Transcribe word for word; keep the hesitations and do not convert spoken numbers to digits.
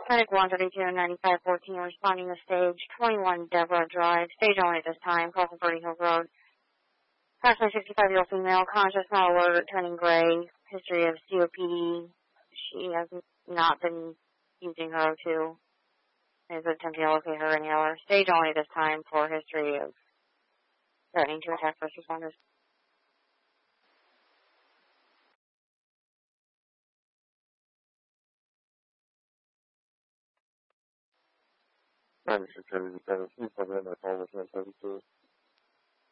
Medic one thirty-two and ninety-five fourteen responding to stage twenty-one Deborah Drive. Stage only at this time, Coastal Birdie Hill Road. Approximately sixty-five-year-old female, conscious, not alert, turning gray. History of C O P D. She has not been using her O two. Is attempting to locate her inhaler. Stage only at this time for history of threatening to attack first responders. ninety-six seventy-seven, please come in. I call with ten seventy-two.